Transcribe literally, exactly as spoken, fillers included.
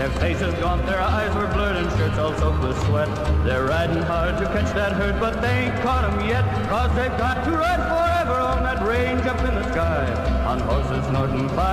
Their faces gaunt, their eyes were blurred, and shirts all soaked with sweat. They're riding hard to catch that herd, but they ain't caught 'em yet, 'cause they've got to ride for